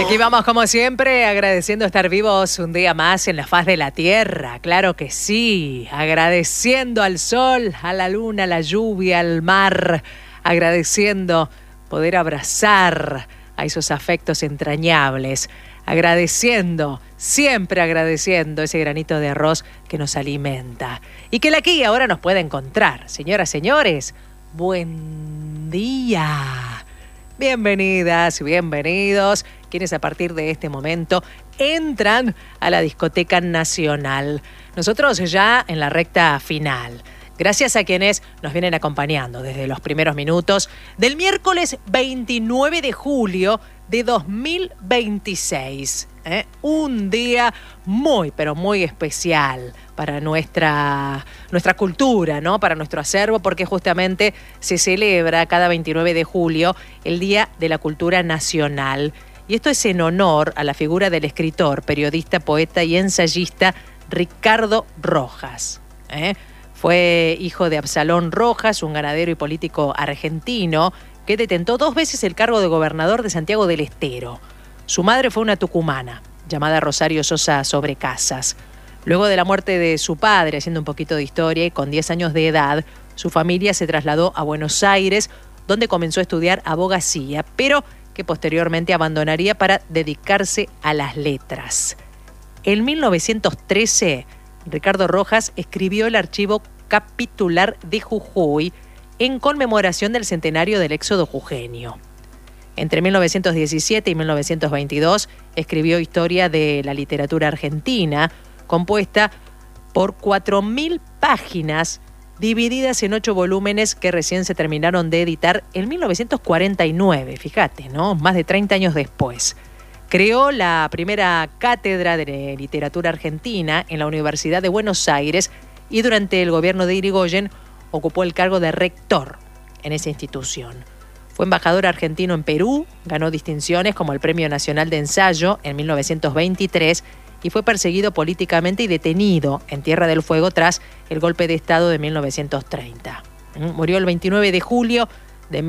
Aquí vamos como siempre, agradeciendo estar vivos un día más en la faz de la tierra, claro que sí, agradeciendo al sol, a la luna, a la lluvia, al mar, agradeciendo poder abrazar a esos afectos entrañables, agradeciendo, siempre agradeciendo ese granito de arroz que nos alimenta y que la aquí ahora nos puede encontrar. Señoras, señores, buen día. Bienvenidas y bienvenidos quienes a partir de este momento entran a la Discoteca Nacional. Nosotros ya en la recta final. Gracias a quienes nos vienen acompañando desde los primeros minutos del miércoles 29 de julio de 2026. Un día muy, pero muy especial para nuestra cultura, ¿no? Para nuestro acervo, porque justamente se celebra cada 29 de julio el Día de la Cultura Nacional. Y esto es en honor a la figura del escritor, periodista, poeta y ensayista Ricardo Rojas. Fue hijo de Absalón Rojas, un ganadero y político argentino que detentó 2 veces el cargo de gobernador de Santiago del Estero. Su madre fue una tucumana, llamada Rosario Sosa Sobrecasas. Luego de la muerte de su padre, haciendo un poquito de historia, y con 10 años de edad, su familia se trasladó a Buenos Aires, donde comenzó a estudiar abogacía, pero que posteriormente abandonaría para dedicarse a las letras. En 1913, Ricardo Rojas escribió el archivo capitular de Jujuy en conmemoración del centenario del éxodo jujeño. Entre 1917 y 1922 escribió Historia de la literatura argentina, compuesta por 4.000 páginas divididas en 8 volúmenes que recién se terminaron de editar en 1949, fíjate, ¿no? Más de 30 años después. Creó la primera cátedra de literatura argentina en la Universidad de Buenos Aires y durante el gobierno de Irigoyen ocupó el cargo de rector en esa institución. Fue embajador argentino en Perú, ganó distinciones como el Premio Nacional de Ensayo en 1923 y fue perseguido políticamente y detenido en Tierra del Fuego tras el golpe de Estado de 1930. Murió el 29 de julio de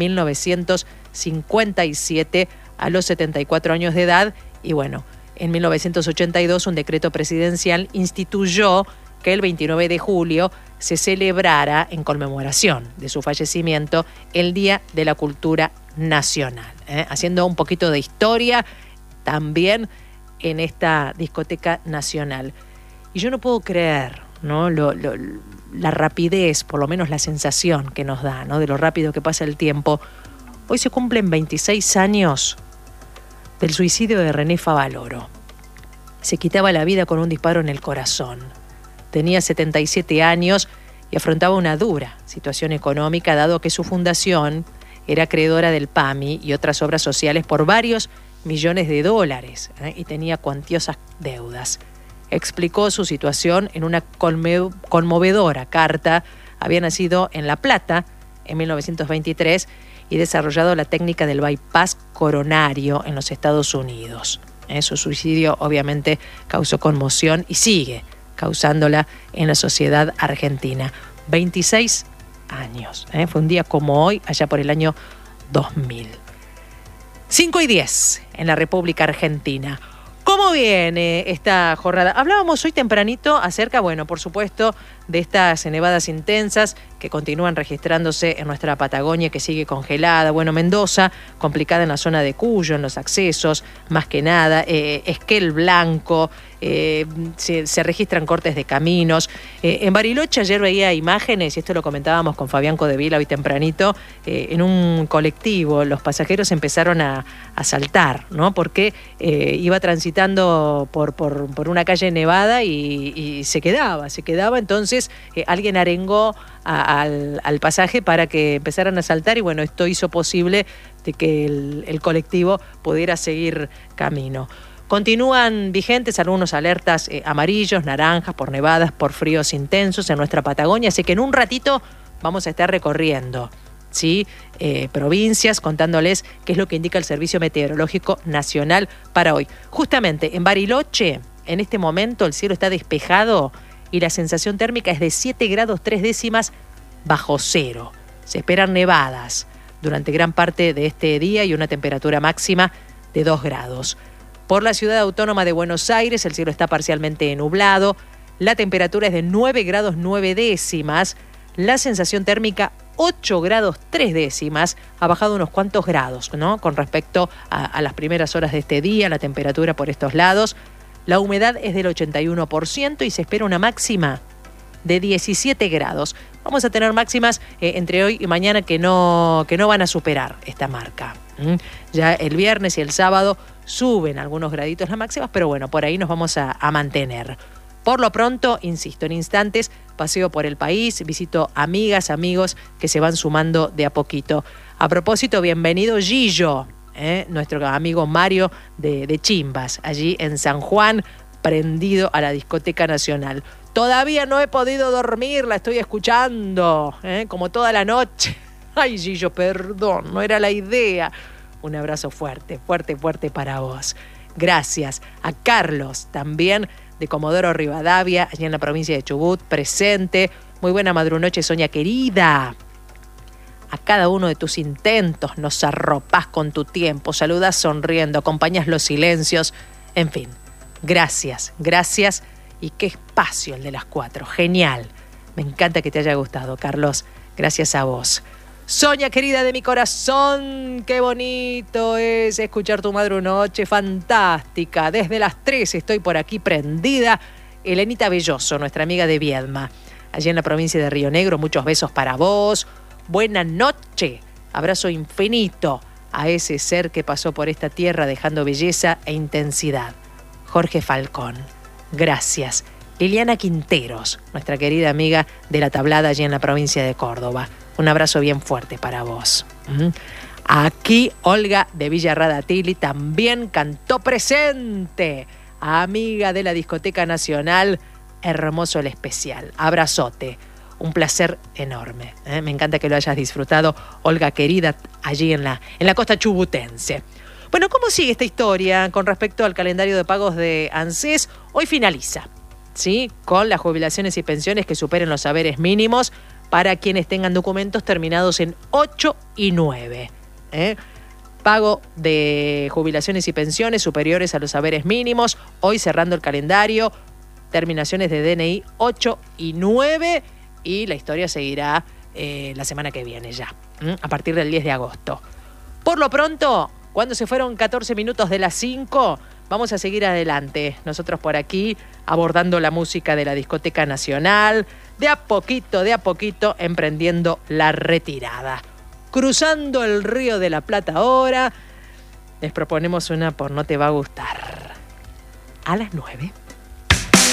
1957 a los 74 años de edad y bueno, en 1982 un decreto presidencial instituyó que el 29 de julio se celebrara en conmemoración de su fallecimiento el Día de la Cultura Nacional. Haciendo un poquito de historia también en esta Discoteca Nacional. Y yo no puedo creer, ¿no? La rapidez, por lo menos la sensación que nos da, ¿no? De lo rápido que pasa el tiempo. Hoy se cumplen 26 años del suicidio de René Favaloro. Se quitaba la vida con un disparo en el corazón. Tenía 77 años y afrontaba una dura situación económica, dado que su fundación era acreedora del PAMI y otras obras sociales por varios millones de dólares y tenía cuantiosas deudas. Explicó su situación en una conmovedora carta. Había nacido en La Plata en 1923 y desarrollado la técnica del bypass coronario en los Estados Unidos. Su suicidio obviamente causó conmoción y sigue causándola en la sociedad argentina. 26 años. Fue un día como hoy, allá por el año 2000. 5:10 en la República Argentina. ¿Cómo viene esta jornada? Hablábamos hoy tempranito acerca, bueno, por supuesto, de estas nevadas intensas que continúan registrándose en nuestra Patagonia, que sigue congelada. Bueno, Mendoza, complicada en la zona de Cuyo, en los accesos, más que nada. Esquel Blanco, se registran cortes de caminos. En Bariloche ayer veía imágenes, y esto lo comentábamos con Fabián Codevila hoy tempranito, en un colectivo los pasajeros empezaron a saltar, ¿no? Porque iba transitando por una calle nevada y se quedaba. Entonces alguien arengó al pasaje para que empezaran a saltar y bueno, esto hizo posible de que el colectivo pudiera seguir camino. Continúan vigentes algunos alertas amarillos, naranjas, por nevadas, por fríos intensos en nuestra Patagonia, así que en un ratito vamos a estar recorriendo, ¿sí? Provincias, contándoles qué es lo que indica el Servicio Meteorológico Nacional para hoy. Justamente en Bariloche, en este momento el cielo está despejado y la sensación térmica es de 7 grados 3 décimas bajo cero. Se esperan nevadas durante gran parte de este día y una temperatura máxima de 2 grados. Por la ciudad autónoma de Buenos Aires, el cielo está parcialmente nublado. La temperatura es de 9 grados 9 décimas. La sensación térmica 8 grados 3 décimas. Ha bajado unos cuantos grados, ¿no? Con respecto a las primeras horas de este día, la temperatura por estos lados. La humedad es del 81% y se espera una máxima de 17 grados. Vamos a tener máximas entre hoy y mañana que no van a superar esta marca. Ya el viernes y el sábado suben algunos graditos las máximas, pero bueno, por ahí nos vamos a mantener. Por lo pronto, insisto, en instantes paseo por el país, visito amigas, amigos que se van sumando de a poquito. A propósito, bienvenido Gillo, nuestro amigo Mario de Chimbas, allí en San Juan, prendido a la Discoteca Nacional. Todavía no he podido dormir, la estoy escuchando, como toda la noche. Ay, Gillo, perdón, no era la idea. Un abrazo fuerte, fuerte, fuerte para vos. Gracias a Carlos, también de Comodoro Rivadavia, allí en la provincia de Chubut, presente. Muy buena madrunoche, Sonia querida. A cada uno de tus intentos nos arropás con tu tiempo, saludás sonriendo, acompañas los silencios. En fin, gracias, gracias. Y qué espacio el de las 4, genial. Me encanta que te haya gustado, Carlos. Gracias a vos. Sonia, querida de mi corazón, qué bonito es escuchar tu madrunoche, fantástica. Desde las 3 estoy por aquí prendida. Elenita Belloso, nuestra amiga de Viedma, allí en la provincia de Río Negro, muchos besos para vos. Buena noche, abrazo infinito a ese ser que pasó por esta tierra dejando belleza e intensidad. Jorge Falcón, gracias. Liliana Quinteros, nuestra querida amiga de La Tablada allí en la provincia de Córdoba. Un abrazo bien fuerte para vos. Aquí Olga de Villa Radatili también cantó presente. Amiga de la Discoteca Nacional, hermoso el especial. Abrazote. Un placer enorme. Me encanta que lo hayas disfrutado, Olga querida, allí en la costa chubutense. Bueno, ¿cómo sigue esta historia con respecto al calendario de pagos de ANSES? Hoy finaliza, ¿sí? Con las jubilaciones y pensiones que superen los saberes mínimos para quienes tengan documentos terminados en 8 y 9. Pago de jubilaciones y pensiones superiores a los saberes mínimos. Hoy cerrando el calendario. Terminaciones de DNI 8 y 9. Y la historia seguirá la semana que viene ya, a partir del 10 de agosto. Por lo pronto, cuando se fueron 14 minutos de las 5, vamos a seguir adelante. Nosotros por aquí abordando la música de la Discoteca Nacional, de a poquito, emprendiendo la retirada. Cruzando el Río de la Plata ahora, les proponemos una por No Te Va a Gustar. A las 9.